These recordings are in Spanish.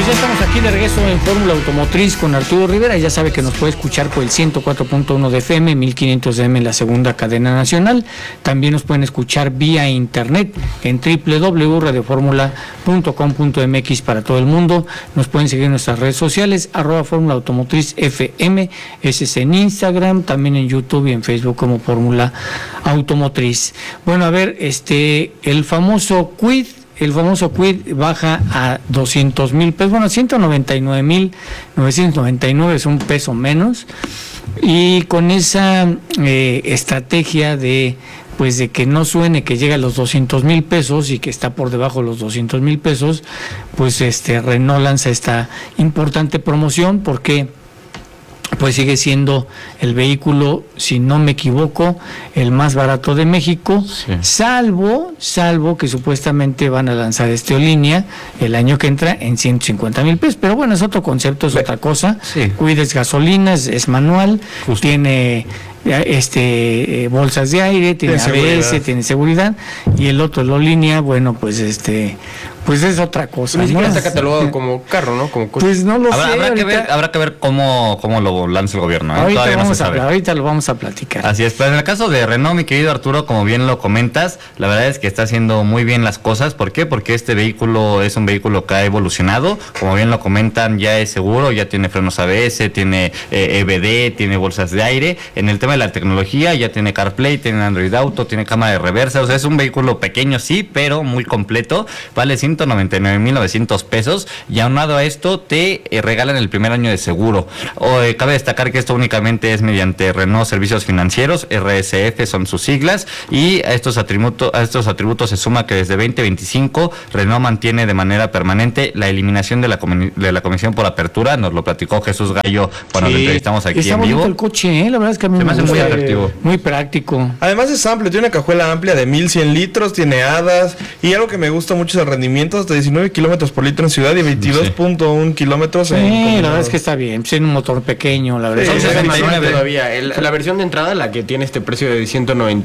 Pues ya estamos aquí de regreso en Fórmula Automotriz con Arturo Rivera. Ya sabe que nos puede escuchar por el 104.1 de FM, 1500 de M en la segunda cadena nacional. También nos pueden escuchar vía internet en www.radioformula.com.mx para todo el mundo. Nos pueden seguir en nuestras redes sociales, @Fórmula Automotriz FM, ese es en Instagram, también en YouTube y en Facebook como Fórmula Automotriz. Bueno, a ver, el famoso Kwid baja a 200,000 pesos, bueno, 199,999 es un peso menos, y con esa estrategia de que no suene que llega a los 200,000 pesos y que está por debajo de los 200,000 pesos, pues Renault lanza esta importante promoción porque pues sigue siendo el vehículo, si no me equivoco, el más barato de México, sí. salvo que supuestamente van a lanzar línea el año que entra en 150,000 pesos, pero bueno, es otro concepto, es otra cosa. Sí. Cuides gasolina, es manual, justo. Tiene bolsas de aire, tiene ABS, tiene seguridad, y el otro, la línea, bueno, pues pues es otra cosa. Ni siquiera está catalogado como carro, ¿no? Como coche. Pues no lo sé. Habrá que ver cómo lo lanza el gobierno. Ahorita lo vamos a platicar. Así es. Pero en el caso de Renault, mi querido Arturo, como bien lo comentas, la verdad es que está haciendo muy bien las cosas. ¿Por qué? Porque este vehículo es un vehículo que ha evolucionado. Como bien lo comentan, ya es seguro, ya tiene frenos ABS, tiene EBD, tiene bolsas de aire. En el tema de la tecnología, ya tiene CarPlay, tiene Android Auto, tiene cámara de reversa. O sea, es un vehículo pequeño, sí, pero muy completo. Vale 199,900 pesos, y aunado a esto te regalan el primer año de seguro. Cabe destacar que esto únicamente es mediante Renault Servicios Financieros, RSF son sus siglas, y a estos atributos se suma que desde 2025 Renault mantiene de manera permanente la eliminación de la comisión por apertura. Nos lo platicó Jesús Gallo cuando lo entrevistamos aquí en vivo. El coche, la verdad es que a mí me hace muy atractivo, muy práctico. Además es amplio, tiene una cajuela amplia de 1100 litros, tiene hadas, y algo que me gusta mucho es el rendimiento, hasta 19 kilómetros por litro en ciudad y 22.1 kilómetros en la verdad es que está bien, tiene un motor pequeño, la verdad. Todavía. La versión de entrada, la que tiene este precio de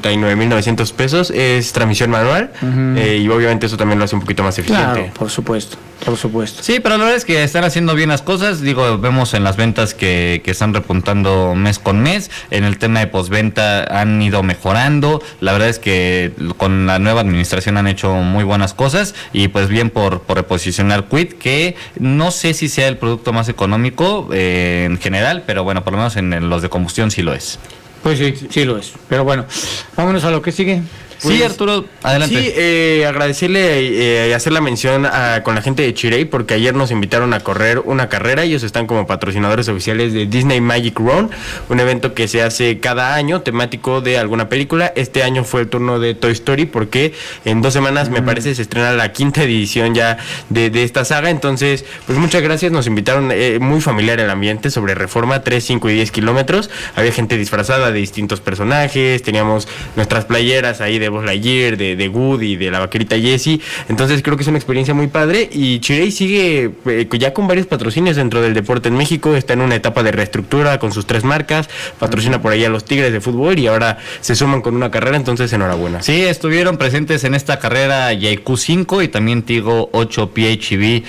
199,900 pesos, es transmisión manual, y obviamente eso también lo hace un poquito más eficiente. Claro, por supuesto. Sí, pero la verdad es que están haciendo bien las cosas. Digo, vemos en las ventas que están repuntando mes con mes. En el tema de postventa han ido mejorando. La verdad es que con la nueva administración han hecho muy buenas cosas, y pues bien por reposicionar Kwid, que no sé si sea el producto más económico en general, pero bueno, por lo menos en los de combustión sí lo es. Pues sí lo es. Pero bueno, vámonos a lo que sigue. Sí, Arturo, adelante. Sí, agradecerle y hacer la mención con la gente de Chirey, porque ayer nos invitaron a correr una carrera. Ellos están como patrocinadores oficiales de Disney Magic Run, un evento que se hace cada año temático de alguna película. Este año fue el turno de Toy Story, porque en 2 semanas me parece se estrena la 5ª edición ya de esta saga. Entonces, pues muchas gracias, nos invitaron, muy familiar el ambiente, sobre Reforma, 3, 5 y 10 kilómetros. Había gente disfrazada de distintos personajes, teníamos nuestras playeras ahí de Buzz Lightyear, de Woody, de la vaquerita Jessie. Entonces creo que es una experiencia muy padre, y Chirey sigue ya con varios patrocinios dentro del deporte en México. Está en una etapa de reestructura con sus 3 marcas, patrocina por ahí a los Tigres de fútbol, y ahora se suman con una carrera. Entonces enhorabuena. Sí, estuvieron presentes en esta carrera Yaiku 5 y también Tigo 8 PHEV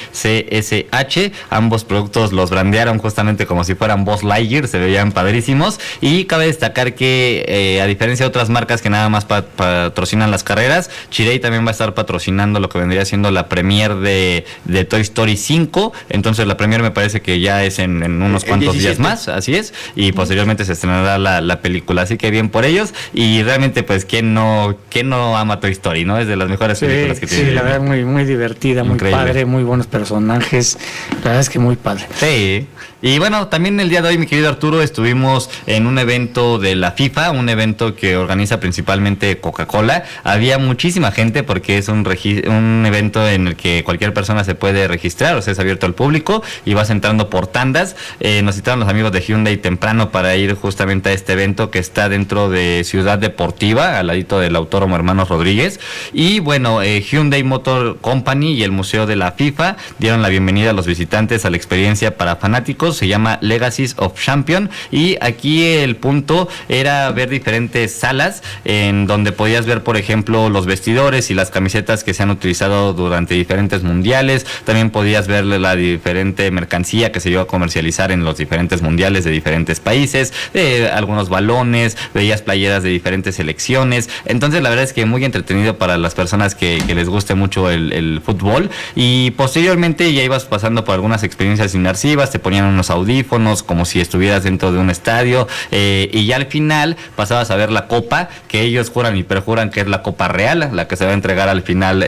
CSH. Ambos productos los brandearon justamente como si fueran Buzz Lightyear, se veían padrísimos. Y cabe destacar que a diferencia de otras marcas que nada más patrocinan las carreras, Chirey también va a estar patrocinando lo que vendría siendo la premier de Toy Story 5. Entonces la premier me parece que ya es en unos cuantos 17 días más, así es, y posteriormente se estrenará la película, así que bien por ellos. Y realmente pues ¿quién no ama Toy Story, no? Es de las mejores películas que tiene. Sí, la verdad muy, muy divertida, muy increíble. Padre, muy buenos personajes, la verdad es que muy padre. Sí. Y bueno, también el día de hoy, mi querido Arturo, estuvimos en un evento de la FIFA, un evento que organiza principalmente Coca-Cola. Había muchísima gente porque es un evento en el que cualquier persona se puede registrar, o sea, es abierto al público y vas entrando por tandas. Nos citaron los amigos de Hyundai temprano para ir justamente a este evento que está dentro de Ciudad Deportiva, al ladito del Autódromo Hermanos Rodríguez. Y bueno, Hyundai Motor Company y el Museo de la FIFA dieron la bienvenida a los visitantes a la experiencia para fanáticos México, se llama Legacies of Champion, y aquí el punto era ver diferentes salas en donde podías ver, por ejemplo, los vestidores y las camisetas que se han utilizado durante diferentes mundiales. También podías ver la diferente mercancía que se llevó a comercializar en los diferentes mundiales de diferentes países, algunos balones, veías playeras de diferentes selecciones. Entonces la verdad es que muy entretenido para las personas que les guste mucho el fútbol. Y posteriormente ya ibas pasando por algunas experiencias inmersivas, te ponían unos audífonos como si estuvieras dentro de un estadio, y ya al final pasabas a ver la copa, que ellos juran y perjuran que es la copa real, la que se va a entregar al final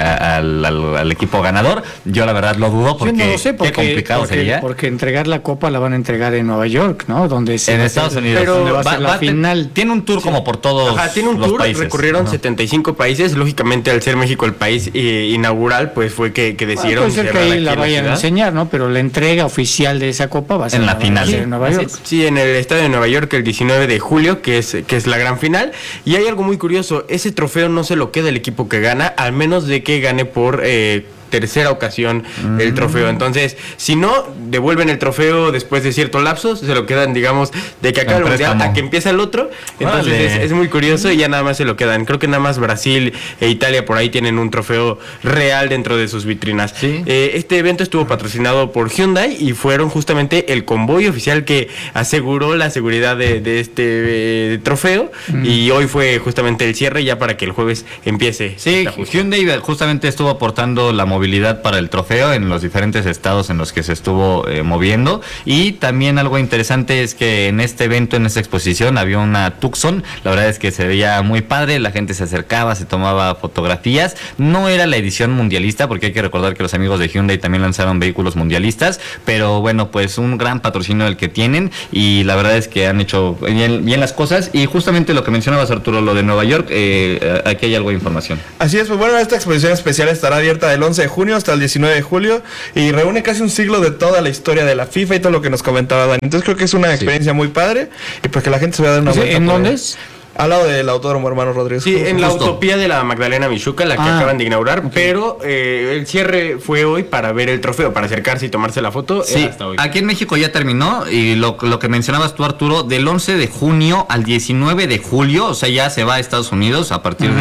al equipo ganador. Yo la verdad lo dudo porque, yo no lo sé, qué complicado sería. Porque entregar la copa la van a entregar en Nueva York, ¿no? Donde en Estados Unidos. Pero donde va a ser la final. Tiene un tour como por todos tiene un los tour, países. Recurrieron 75 países. Lógicamente, al ser México el país inaugural, pues fue que decidieron puede ser que ahí la vayan a enseñar, ¿no? Pero la entrega oficial de esa copa va a ser en la final en Nueva York. Sí, en el estadio de Nueva York el 19 de julio, que es la gran final. Y hay algo muy curioso, ese trofeo no se lo queda el equipo que gana, al menos de que gane por tercera ocasión el trofeo. Entonces, si no devuelven el trofeo después de cierto lapso, se lo quedan, digamos, de que acaba el mundial a que empieza el otro. Entonces es muy curioso y ya nada más se lo quedan. Creo que nada más Brasil e Italia por ahí tienen un trofeo real dentro de sus vitrinas. ¿Sí? Este evento estuvo patrocinado por Hyundai y fueron justamente el convoy oficial que aseguró la seguridad de este trofeo, y hoy fue justamente el cierre ya para que el jueves empiece. Sí, Hyundai justamente estuvo aportando la movilidad para el trofeo en los diferentes estados en los que se estuvo moviendo. Y también algo interesante es que en este evento, en esta exposición, había una Tucson. La verdad es que se veía muy padre, la gente se acercaba, se tomaba fotografías. No era la edición mundialista, porque hay que recordar que los amigos de Hyundai también lanzaron vehículos mundialistas, pero bueno, pues un gran patrocinio el que tienen, y la verdad es que han hecho bien las cosas. Y justamente lo que mencionabas, Arturo, lo de Nueva York, aquí hay algo de información. Así es, pues bueno, esta exposición especial estará abierta del 11 de junio hasta el 19 de julio y reúne casi un siglo de toda la historia de la FIFA y todo lo que nos comentaba Dani. Entonces creo que es una experiencia muy padre y pues que la gente se vaya a dar una vuelta. ¿En dónde es? Al lado del Autódromo Hermanos Rodríguez. Sí, en la Utopía de la Magdalena Michuca, la que acaban de inaugurar, pero el cierre fue hoy para ver el trofeo, para acercarse y tomarse la foto. Sí, hasta hoy. Aquí en México ya terminó, y lo que mencionabas tú, Arturo, del 11 de junio al 19 de julio, o sea, ya se va a Estados Unidos a partir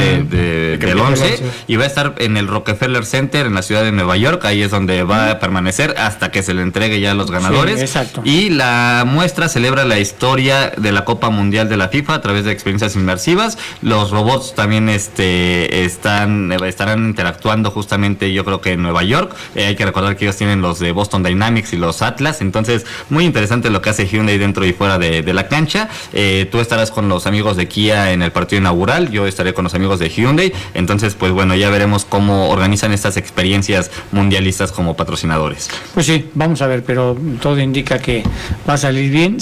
del 11, y va a estar en el Rockefeller Center en la ciudad de Nueva York. Ahí es donde va a permanecer hasta que se le entregue ya a los ganadores. Sí, exacto. Y la muestra celebra la historia de la Copa Mundial de la FIFA a través de experiencias inmersivas. Los robots también estarán interactuando justamente, yo creo que en Nueva York. Hay que recordar que ellos tienen los de Boston Dynamics y los Atlas. Entonces, muy interesante lo que hace Hyundai dentro y fuera de la cancha. Tú estarás con los amigos de Kia en el partido inaugural, yo estaré con los amigos de Hyundai. Entonces, pues bueno, ya veremos cómo organizan estas experiencias mundialistas como patrocinadores. Pues sí, vamos a ver, pero todo indica que va a salir bien,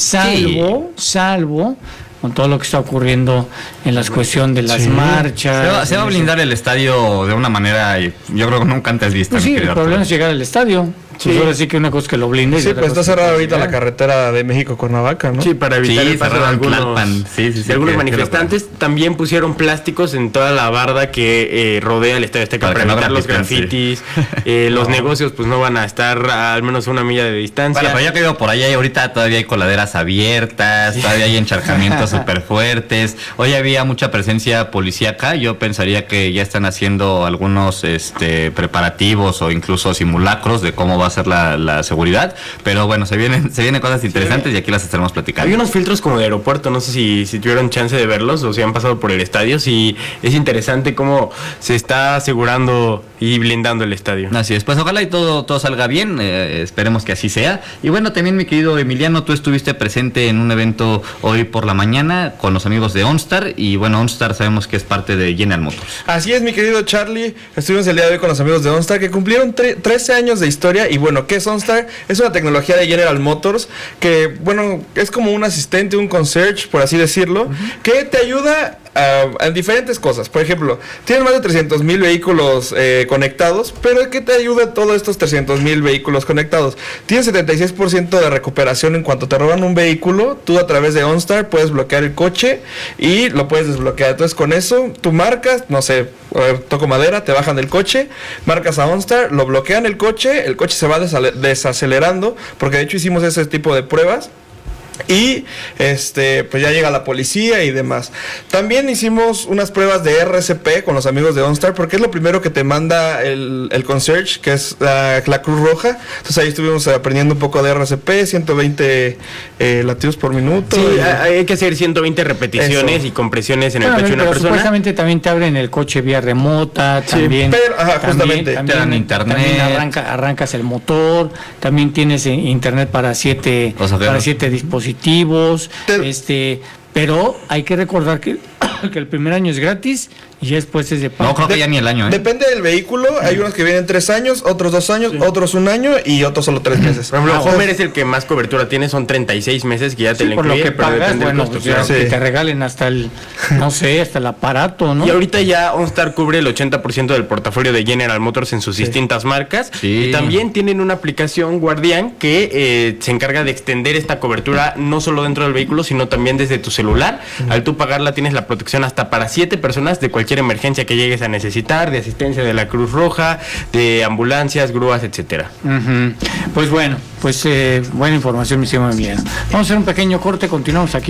salvo con todo lo que está ocurriendo en la cuestión de las marchas. Se va a blindar el estadio de una manera, yo creo que nunca antes vista. Pues sí, el problema es llegar al estadio. Sí. Pues ahora sí que una cosa que lo blinde. Sí, pues está cerrada ahorita la carretera de México-Cuernavaca, ¿no? Sí, para evitar el paso de algunos manifestantes. También pusieron plásticos en toda la barda que rodea el Estadio Azteca para evitar los grafitis. Los negocios pues no van a estar al menos a una milla de distancia. Bueno, pero yo creo por allá ahorita todavía hay coladeras abiertas, todavía hay encharcamientos súper fuertes. Hoy había mucha presencia policíaca. Yo pensaría que ya están haciendo algunos preparativos o incluso simulacros de cómo va a ser la seguridad, pero bueno, se vienen cosas interesantes y aquí las estaremos platicando. Hay unos filtros como de aeropuerto, no sé si tuvieron chance de verlos o si han pasado por el estadio. Sí, es interesante cómo se está asegurando y blindando el estadio. Así es, pues ojalá y todo salga bien, esperemos que así sea. Y bueno, también mi querido Emiliano, tú estuviste presente en un evento hoy por la mañana con los amigos de OnStar, y bueno, OnStar sabemos que es parte de General Motors. Así es, mi querido Charlie, estuvimos el día de hoy con los amigos de OnStar que cumplieron 13 años de historia. Y bueno, ¿qué es OnStar? Es una tecnología de General Motors que, bueno, es como un asistente, un concierge, por así decirlo, que te ayuda en diferentes cosas. Por ejemplo, tienes más de 300,000 vehículos conectados, pero ¿qué te ayuda todos estos 300,000 vehículos conectados? Tienes 76% de recuperación en cuanto te roban un vehículo. Tú a través de OnStar puedes bloquear el coche y lo puedes desbloquear. Entonces con eso tú marcas, no sé, toco madera, te bajan del coche, marcas a OnStar, lo bloquean el coche se va desacelerando, porque de hecho hicimos ese tipo de pruebas. Y pues ya llega la policía y demás. También hicimos unas pruebas de RCP con los amigos de OnStar, porque es lo primero que te manda el concierge, que es la Cruz Roja. Entonces ahí estuvimos aprendiendo un poco de RCP, 120 latidos por minuto. Sí, hay que hacer 120 repeticiones y compresiones en el pecho de una persona. Supuestamente también te abren el coche vía remota, también. Sí, pero, justamente. Te dan internet. También arrancas el motor, también tienes internet para 7 dispositivos. Pero hay que recordar que el primer año es gratis y después es de pago. No, creo que ya ni el año, ¿eh? Depende del vehículo. Hay unos que vienen 3 años, otros 2 años, otros 1 año y otros solo 3 meses. Por ejemplo, Homer es el que más cobertura tiene, son 36 meses que ya te lo incluye. Por lo que pagas, bueno, costo, pues, que te regalen hasta el, no sé, hasta el aparato, ¿no? Y ahorita ya OnStar cubre el 80% del portafolio de General Motors en sus distintas marcas. Sí. Y también tienen una aplicación Guardián que se encarga de extender esta cobertura no solo dentro del vehículo, sino también desde tu celular. Al tú pagarla tienes la protección hasta para 7 personas de cualquier emergencia que llegues a necesitar, de asistencia de la Cruz Roja, de ambulancias, grúas, etcétera. Pues bueno, buena información, mi estimado Emiliano. Vamos a hacer un pequeño corte, continuamos aquí.